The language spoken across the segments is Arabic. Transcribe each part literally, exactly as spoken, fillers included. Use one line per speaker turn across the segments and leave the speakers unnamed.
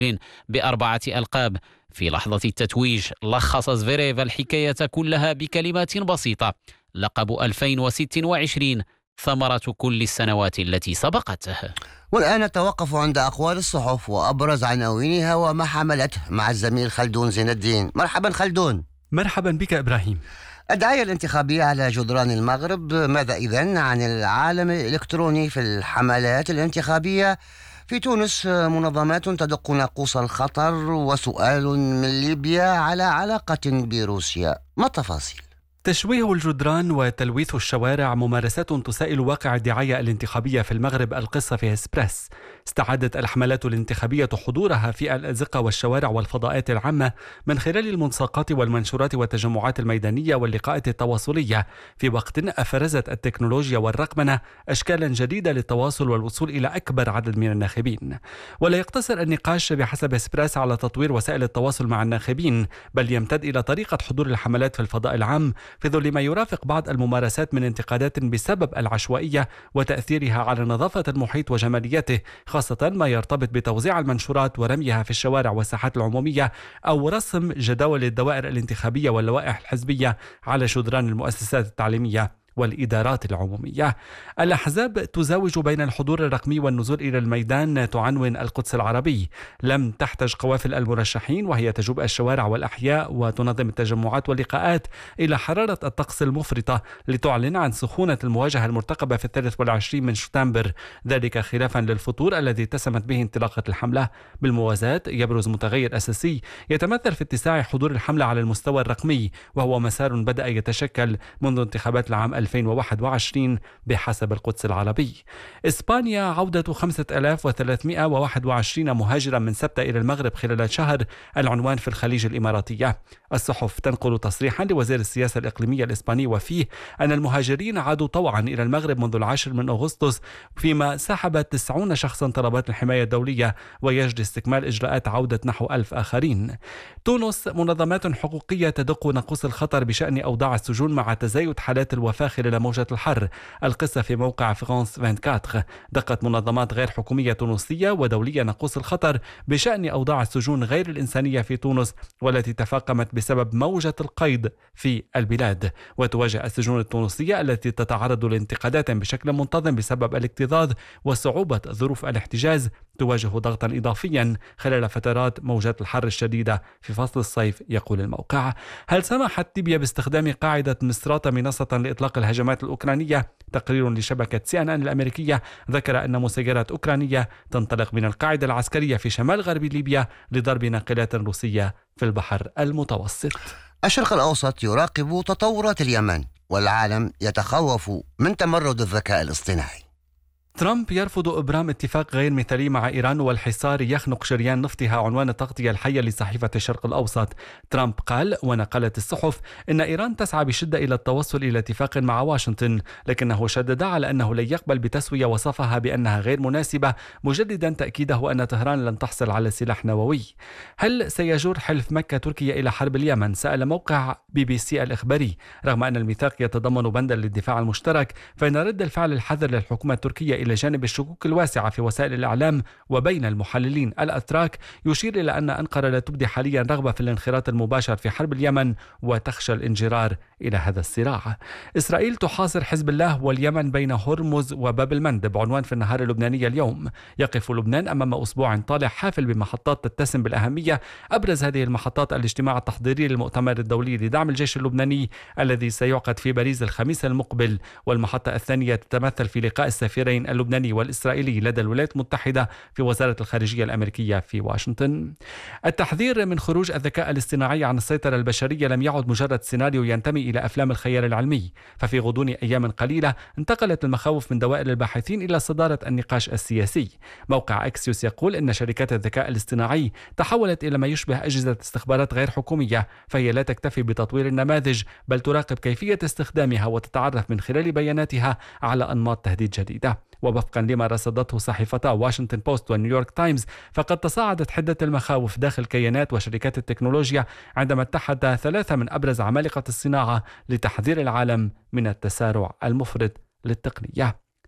بأربعة ألقاب. في لحظة التتويج لخص زفيريف الحكاية كلها بكلمات بسيطة: لقب ألفين وستة وعشرين ثمرة كل السنوات التي سبقته.
والآن نتوقف عند أقوال الصحف وأبرز عناوينها وما حملته مع الزميل خلدون زين الدين. مرحبا خلدون.
مرحبا بك إبراهيم.
الدعاية الانتخابية على جدران المغرب، ماذا إذن عن العالم الإلكتروني في الحملات الانتخابية في تونس؟ منظمات تدق ناقوس الخطر، وسؤال من ليبيا على علاقة بروسيا. ما التفاصيل؟
تشويه الجدران وتلويث الشوارع ممارسات تسائل واقع الدعاية الانتخابية في المغرب. القصة في إسبريس. استعادت الحملات الانتخابية حضورها في الأزقة والشوارع والفضاءات العامة من خلال الملصقات والمنشورات والتجمعات الميدانية واللقاءات التواصلية، في وقت أفرزت التكنولوجيا والرقمنة أشكالا جديدة للتواصل والوصول إلى أكبر عدد من الناخبين. ولا يقتصر النقاش بحسب إسبريس على تطوير وسائل التواصل مع الناخبين، بل يمتد إلى طريقة حضور الحملات في الفضاء العام، في ظل ما يرافق بعض الممارسات من انتقادات بسبب العشوائية وتأثيرها على نظافة المحيط وجماليته، خاصة ما يرتبط بتوزيع المنشورات ورميها في الشوارع والساحات العمومية، أو رسم جداول الدوائر الانتخابية واللوائح الحزبية على جدران المؤسسات التعليمية والإدارات العمومية. الأحزاب تزاوج بين الحضور الرقمي والنزول إلى الميدان. تعنون القدس العربي: لم تحتج قوافل المرشحين وهي تجوب الشوارع والأحياء وتنظم التجمعات واللقاءات إلى حرارة الطقس المفرطة لتعلن عن سخونة المواجهة المرتقبة في الثالث والعشرين من شتنبر، ذلك خلافا للفطور الذي اتسمت به انطلاقة الحملة. بالموازاة يبرز متغير أساسي يتمثل في اتساع حضور الحملة على المستوى الرقمي، وهو مسار بدأ يتشكل منذ انتخابات العام ألفين وواحد وعشرين بحسب القدس العربي. إسبانيا: عودة خمسة آلاف وثلاثمئة وواحد وعشرين مهاجرا من سبتة إلى المغرب خلال شهر، العنوان في الخليج الإماراتية. الصحف تنقل تصريحا لوزير السياسة الإقليمية الإسباني وفيه أن المهاجرين عادوا طوعا إلى المغرب منذ العاشر من أغسطس، فيما سحبت تسعون شخصا طلبات الحماية الدولية، ويجري استكمال إجراءات عودة نحو ألف آخرين. تونس: منظمات حقوقية تدق ناقوس الخطر بشأن أوضاع السجون مع تزايد حالات الوفاة خلال موجة الحر. القصة في موقع فرانس أربعة وعشرين. دقت منظمات غير حكومية تونسية ودولية ناقوس الخطر بشأن أوضاع السجون غير الإنسانية في تونس، والتي تفاقمت بسبب موجة القيد في البلاد. وتواجه السجون التونسية التي تتعرض لانتقادات بشكل منتظم بسبب الاكتظاظ وصعوبة ظروف الاحتجاز، تواجه ضغطا إضافيا خلال فترات موجات الحر الشديدة في فصل الصيف. يقول الموقع: هل سمحت ليبيا باستخدام قاعدة مصراتة منصة لإطلاق الهجمات الأوكرانية؟ تقرير لشبكة سي إن إن الأمريكية ذكر أن مسيرات أوكرانية تنطلق من القاعدة العسكرية في شمال غرب ليبيا لضرب ناقلات روسية في البحر المتوسط.
الشرق الأوسط يراقب تطورات اليمن، والعالم يتخوف من تمرد الذكاء الاصطناعي.
ترامب يرفض إبرام اتفاق غير مثالي مع إيران، والحصار يخنق شريان نفطها، عنوان التغطية الحية لصحيفة الشرق الأوسط. ترامب قال، ونقلت الصحف، إن إيران تسعى بشدة إلى التوصل إلى اتفاق مع واشنطن، لكنه شدد على أنه لن يقبل بتسوية وصفها بأنها غير مناسبة، مجددا تأكيده أن طهران لن تحصل على سلاح نووي. هل سيجر حلف مكة تركيا إلى حرب اليمن؟ سأل موقع بي بي سي الإخباري. رغم أن الميثاق يتضمن بندا للدفاع المشترك، فإن رد الفعل الحذر للحكومة التركية إلى جانب الشكوك الواسعة في وسائل الإعلام وبين المحللين الأتراك يشير إلى أن أنقرة لا تبدي حاليا رغبة في الانخراط المباشر في حرب اليمن وتخشى الانجرار إلى هذا الصراع. إسرائيل تحاصر حزب الله واليمن بين هرمز وباب المندب، عنوان في النهار اللبناني اليوم. يقف لبنان أمام أسبوع طالع حافل بمحطات تتسم بالأهمية، أبرز هذه المحطات الاجتماع التحضيري للمؤتمر الدولي لدعم الجيش اللبناني الذي سيعقد في باريس الخميس المقبل، والمحطة الثانية تتمثل في لقاء السفيرين اللبناني والإسرائيلي لدى الولايات المتحدة في وزارة الخارجية الأمريكية في واشنطن. التحذير من خروج الذكاء الاصطناعي عن السيطرة البشرية لم يعد مجرد سيناريو ينتمي إلى أفلام الخيال العلمي، ففي غضون أيام قليلة انتقلت المخاوف من دوائر الباحثين إلى صدارة النقاش السياسي. موقع أكسيوس يقول إن شركات الذكاء الاصطناعي تحولت إلى ما يشبه أجهزة استخبارات غير حكومية، فهي لا تكتفي بتطوير النماذج بل تراقب كيفية استخدامها وتتعرف من خلال بياناتها على أنماط تهديد جديدة. ووفقا لما رصدته صحيفتا واشنطن بوست ونيويورك تايمز، فقد تصاعدت حدة المخاوف داخل كيانات وشركات التكنولوجيا عندما اتحد ثلاثة من أبرز عمالقة الصناعة لتحذير العالم من التسارع المفرط للتقنية.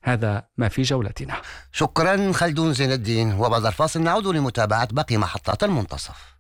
هذا ما في جولتنا.
شكرا خلدون زين الدين. وبعد الفاصل نعود لمتابعة باقي محطات المنتصف.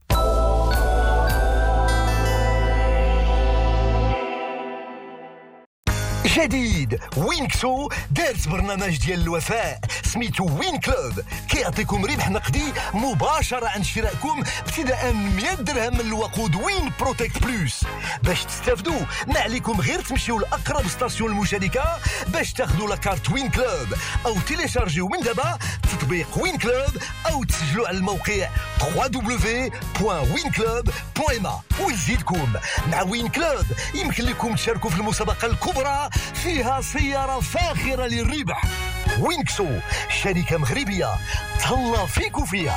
جديد وينكسو دارت برنامج ديال الوفاء سميتو وين كلوب، كيعطيكم ربح نقدي مباشرة عند شرائكم ابتداء من مئة درهم من الوقود وين بروتكت بلوس. باش تستافدوا ما عليكم غير تمشيو لأقرب ستاسيون المشاركة باش تاخذوا لاكارت وين كلوب، أو تيليشارجيو من دابا تطبيق وين كلوب، أو تسجلوا على الموقع دبليو دبليو دبليو بوان وين كلوب بوان ام ا. ونزيدكم مع وين كلوب يمكن لكم تشاركوا في المسابقة الكبرى فيها سيارة فاخرة للربح. وينكسو شركة مغربية تهلا فيكو فيها.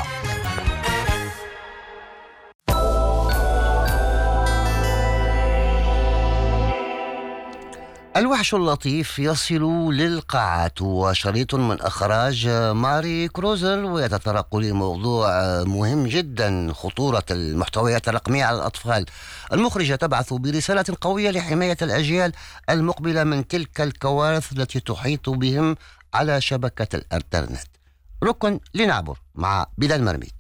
الوحش اللطيف يصل للقاعات، وشريط من إخراج ماري كروزر، ويتطرق لموضوع مهم جدا: خطورة المحتويات الرقمية على الأطفال. المخرجة تبعث برسالة قوية لحماية الأجيال المقبلة من تلك الكوارث التي تحيط بهم على شبكة الإنترنت. ركن لنعبر مع بلال مرميد.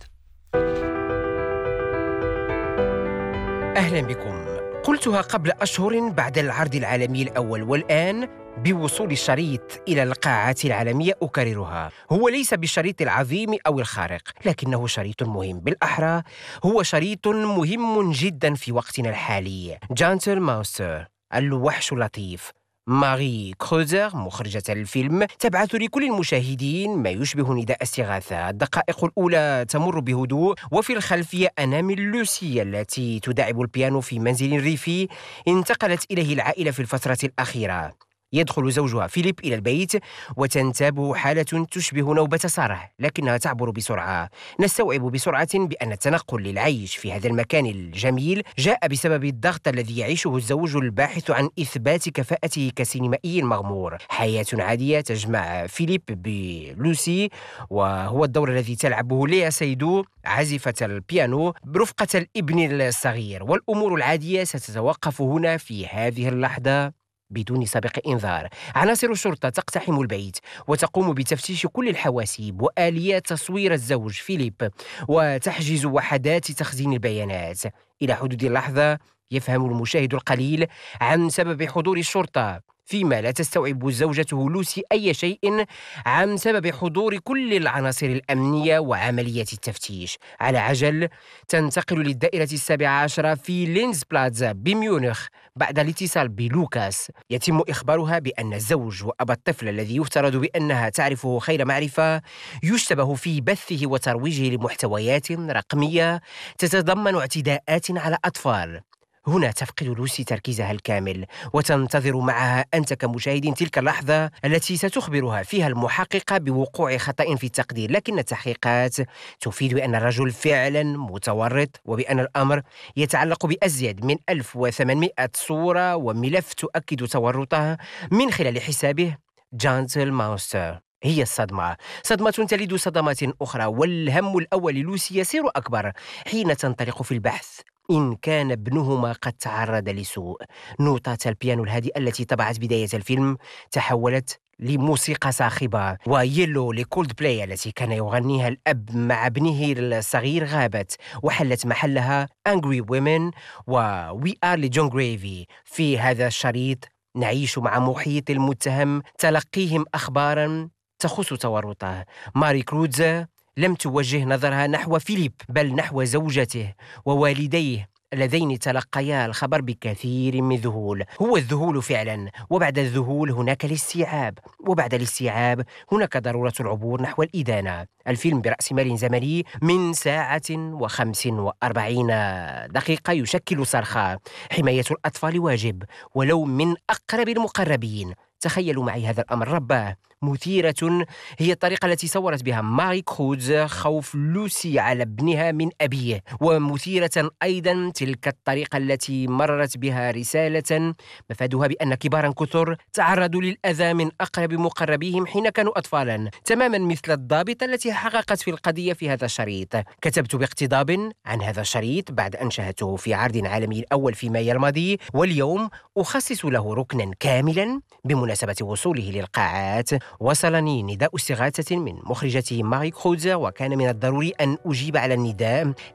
أهلا بكم. قلتها قبل أشهر بعد العرض العالمي الأول، والآن بوصول الشريط إلى القاعات العالمية أكررها. هو ليس بالشريط العظيم أو الخارق، لكنه شريط مهم، بالأحرى هو شريط مهم جدا في وقتنا الحالي. جانتل ماوستر، الوحش اللطيف، ماري كروزر مخرجة الفيلم، تبعث لكل المشاهدين ما يشبه نداء استغاثة. الدقائق الأولى تمر بهدوء، وفي الخلفية أنامل لوسي التي تداعب البيانو في منزل ريفي انتقلت إليه العائلة في الفترة الأخيرة. يدخل زوجها فيليب إلى البيت وتنتابه حالة تشبه نوبة صرع، لكنها تعبر بسرعة. نستوعب بسرعة بأن التنقل للعيش في هذا المكان الجميل جاء بسبب الضغط الذي يعيشه الزوج الباحث عن إثبات كفاءته كسينمائي مغمور. حياة عادية تجمع فيليب بلوسي، وهو الدور الذي تلعبه ليا سيدو عازفة البيانو برفقة الابن الصغير. والأمور العادية ستتوقف هنا في هذه اللحظة بدون سابق إنذار. عناصر الشرطة تقتحم البيت وتقوم بتفتيش كل الحواسيب وآليات تصوير الزوج فيليب، وتحجز وحدات تخزين البيانات. إلى حدود اللحظة يفهم المشاهد القليل عن سبب حضور الشرطة، فيما لا تستوعب زوجته لوسي أي شيء عن سبب حضور كل العناصر الأمنية وعملية التفتيش. على عجل تنتقل للدائرة السابعة عشرة في لينز بلازا بميونخ بعد الاتصال بلوكاس. يتم إخبارها بأن الزوج وأبا الطفل الذي يفترض بأنها تعرفه خير معرفة يشتبه في بثه وترويجه لمحتويات رقمية تتضمن اعتداءات على أطفال. هنا تفقد لوسي تركيزها الكامل وتنتظر معها أنت كمشاهد تلك اللحظة التي ستخبرها فيها المحققة بوقوع خطأ في التقدير، لكن التحقيقات تفيد بأن الرجل فعلا متورط، وبأن الأمر يتعلق بأزيد من ألف وثمانمئة صورة وملف تؤكد تورطه من خلال حسابه جانتل ماوستر. هي الصدمة، صدمة تلد صدمات أخرى، والهم الأول للوسي يصير أكبر حين تنطلق في البحث إن كان ابنهما قد تعرض لسوء. نوتات البيانو الهادئة التي طبعت بداية الفيلم تحولت لموسيقى صاخبة، ويلو لكولد بلاي التي كان يغنيها الأب مع ابنه الصغير غابت، وحلت محلها Angry Women و We Are لجون غريفي. في هذا الشريط نعيش مع محيط المتهم، تلقيهم أخباراً تخص تورطه. ماري كروزر لم توجه نظرها نحو فيليب بل نحو زوجته ووالديه اللذين تلقيا الخبر بكثير من ذهول. هو الذهول فعلا، وبعد الذهول هناك الاستيعاب، وبعد الاستيعاب هناك ضرورة العبور نحو الإدانة. الفيلم برأس مال زمني من ساعة وخمس وأربعين دقيقة يشكل صرخة. حماية الأطفال واجب ولو من أقرب المقربين. تخيلوا معي هذا الأمر رباه. مثيرة هي الطريقة التي صورت بها ماري كروزر خوف لوسي على ابنها من أبيه، ومثيرة أيضا تلك الطريقة التي مررت بها رسالة مفادها بأن كبارا كثر تعرضوا للأذى من أقرب مقربيهم حين كانوا أطفالا، تماما مثل الضابطة التي حققت في القضية في هذا الشريط. كتبت باقتضاب عن هذا الشريط بعد أن شاهدته في عرض عالمي الأول في مايو الماضي، واليوم أخصص له ركنا كاملا بمناسبة بمناسبة وصوله للقاعات وصلني نداء استغاثة من مخرجته ماري كروزر، وكان من الضروري أن أجيب على النداء